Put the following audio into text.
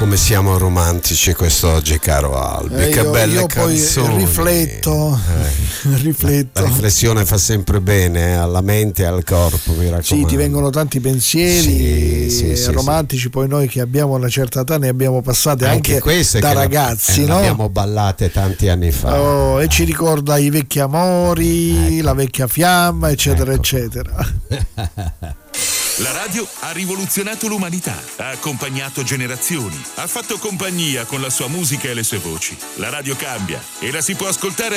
come siamo romantici quest'oggi, caro Albi. Che belle canzoni. Poi rifletto. La riflessione fa sempre bene alla mente e al corpo, mi raccomando. Sì, ti vengono tanti pensieri sì, romantici, poi noi che abbiamo una certa età ne abbiamo passate anche queste da che ragazzi, no? Abbiamo ballate tanti anni fa. E ci ricorda i vecchi amori, la vecchia fiamma, eccetera, eccetera. La radio ha rivoluzionato l'umanità, ha accompagnato generazioni, ha fatto compagnia con la sua musica e le sue voci. La radio cambia e la si può ascoltare